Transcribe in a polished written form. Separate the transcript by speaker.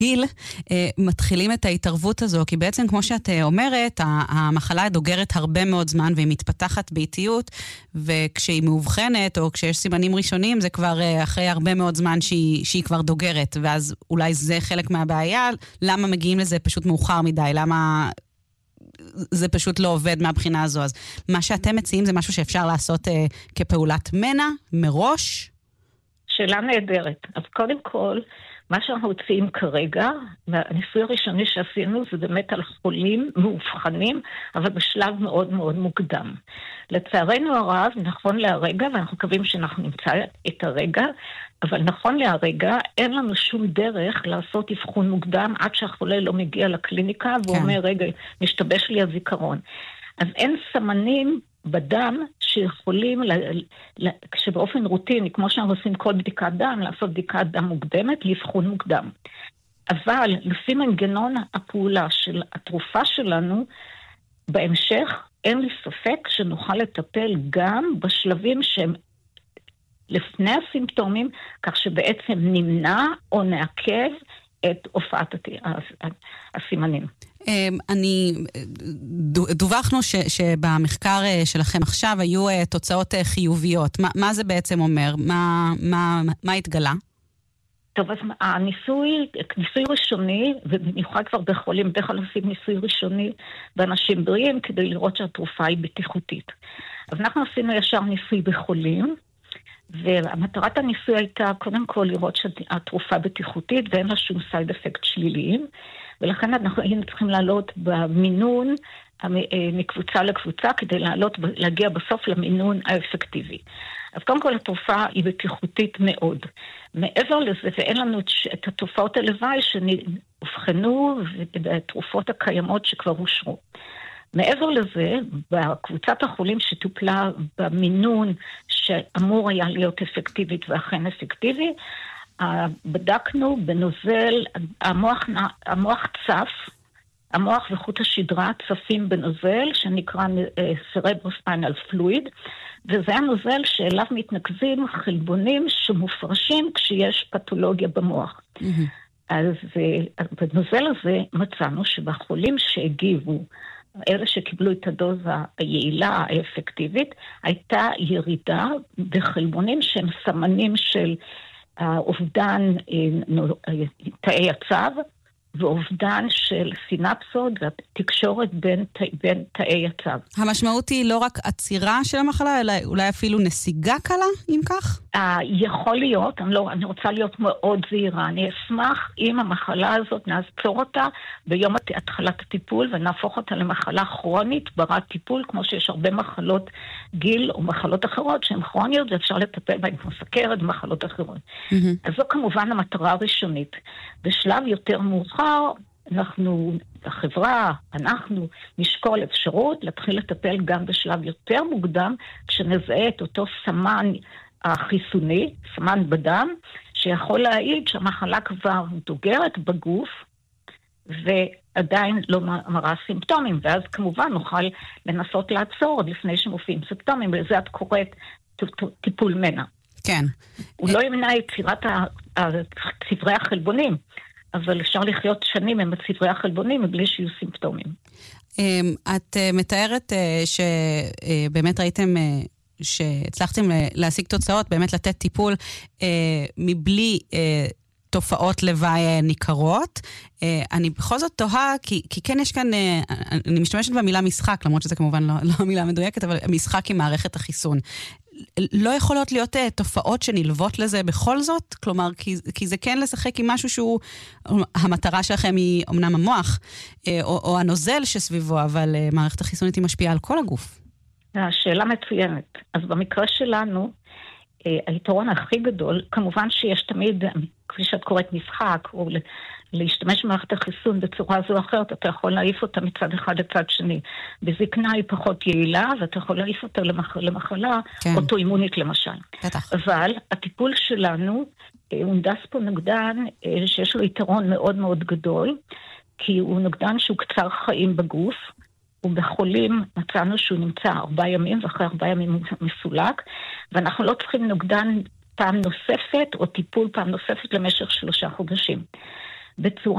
Speaker 1: גיל מתחילים את ההתערבות הזו, כי בעצם כמו שאת אומרת, המחלה דוגרת הרבה מאוד זמן והיא מתפתחת באיטיות, וכשהיא מאובחנת או כשיש סימנים ראשונים, זה כבר אחרי הרבה מאוד זמן שהיא כבר דוגרת, ואז אולי זה חלק מהבעיה, למה מגיעים לזה פשוט מאוחר מדי, למה זה פשוט לא עובד מהבחינה הזו. אז מה שאתם מציעים זה משהו שאפשר לעשות כפעולת מנע, מראש?
Speaker 2: שאלה נהדרת. אז קודם כל, מה שאנחנו מציעים כרגע, והניסוי הראשוני שעשינו זה באמת על חולים מאובחנים, אבל בשלב מאוד מאוד מוקדם. לצערנו הרב, נכון להרגע, ואנחנו מקווים שאנחנו נמצא את הרגע, אבל נכון להרגע, אין לנו שום דרך לעשות אבחון מוקדם עד שהחולה לא מגיע לקליניקה, והוא אומר, רגע, משתבש לי הזיכרון. אז אין סמנים בדם שיכולים, כשבאופן רוטיני, כמו שאנחנו עושים כל בדיקת דם, לעשות בדיקת דם מוקדמת, לאבחון מוקדם. אבל לפי מנגנון הפעולה של התרופה שלנו, בהמשך אין לי ספק שנוכל לטפל גם בשלבים שהם לפני הסימפטומים, כך שבעצם נמנע או נעכב את הופעת הסימנים.
Speaker 1: דווחנו שבמחקר שלכם עכשיו היו תוצאות חיוביות. מה זה בעצם אומר? מה התגלה?
Speaker 2: טוב, אז הניסוי ראשוני, ובמיוחד כבר בחולים, בדרך כלל עושים ניסוי ראשוני באנשים בריאים, כדי לראות שהתרופה היא בטיחותית. אז אנחנו עשינו ישר ניסוי בחולים, והמטרת הניסוי הייתה קודם כל לראות שהתרופה בטיחותית ואין לה שום סייד אפקט שליליים, ולכן אנחנו היינו צריכים לעלות במינון מקבוצה לקבוצה כדי להגיע בסוף למינון האפקטיבי. אז קודם כל התרופה היא בטיחותית מאוד. מעבר לזה, ואין לנו את התופעות הלוואי שהובחנו ובתרופות הקיימות שכבר אושרו. מעבר לזה, בקבוצת החולים שטופלה במינון שאמור היה להיות אפקטיבית ואכן אפקטיבי, בדקנו בנוזל, המוח צף, המוח וחוט השדרה צפים בנוזל שנקרא סרברוספיינל פלואיד, וזה הנוזל שאליו מתנקזים חלבונים שמופרשים כשיש פתולוגיה במוח. אז בנוזל הזה מצאנו שבחולים שהגיבו, אלה שקיבלו את הדוזה היעילה, האפקטיבית, הייתה ירידה בחלבונים שהם סמנים של אובדן תאי הצו, ואובדן של סינפסות והתקשורת בין תאי הצו.
Speaker 1: המשמעות היא לא רק עצירה של המחלה, אלא אולי אפילו נסיגה קלה, אם כך?
Speaker 2: יכול להיות, אני רוצה להיות מאוד זהירה. אני אשמח אם המחלה הזאת נעצור אותה ביום התחלת הטיפול, ונהפוך אותה למחלה כרונית ברת טיפול, כמו שיש הרבה מחלות גיל או מחלות אחרות שהן כרוניות, ואפשר לטפל בהן כמו סכרת ומחלות אחרות. אז זו כמובן המטרה הראשונית. בשלב יותר מאוחר, החברה, אנחנו נשקול אפשרות להתחיל לטפל גם בשלב יותר מוקדם, כשנזהה את אותו סמן החיסוני, סמן בדם, שיכול להעיד שהמחלה כבר דוגרת בגוף, ועדיין לא מראה סימפטומים, ואז כמובן נוכל לנסות לעצור עוד לפני שמופיעים סימפטומים, ולזה את קוראת טיפול מנע.
Speaker 1: כן.
Speaker 2: הוא לא ימנע יצירת צברי החלבונים, אבל אפשר לחיות שנים עם צברי החלבונים מבלי שיהיו סימפטומים.
Speaker 1: את מתארת שבאמת ראיתם שהצלחתם להשיג תוצאות, באמת לתת טיפול מבלי תופעות לוואי ניכרות. אני בכל זאת תוהה, כי כן יש כאן, אני משתמשת במילה משחק, למרות שזה כמובן לא המילה מדויקת, אבל משחק עם מערכת החיסון. לא יכולות להיות תופעות שנלוות לזה בכל זאת? כלומר, כי זה כן לשחק עם משהו שהוא, המטרה שלכם היא אמנם המוח, או הנוזל שסביבו, אבל מערכת החיסונית היא משפיעה על כל הגוף.
Speaker 2: השאלה מצוינת. אז במקרה שלנו, היתרון הכי גדול, כמובן שיש תמיד, כפי שאת קוראת משחק, או להשתמש במערכת החיסון בצורה זו או אחרת, אתה יכול להעיף אותה מצד אחד לצד שני. בזקנה היא פחות יעילה, ואתה יכול להעיף אותה למחלה אוטואימונית למשל.
Speaker 1: בטח.
Speaker 2: אבל הטיפול שלנו, הונדס פה נוגדן שיש לו יתרון מאוד מאוד גדול, כי הוא נוגדן שהוא קצר חיים בגוף, ובחולים מצאנו שהוא נמצא 4 ימים, ואחרי 4 ימים הוא מסולק, ואנחנו לא צריכים נוגדן פעם נוספת, או טיפול פעם נוספת למשך 3 חודשים. בצורה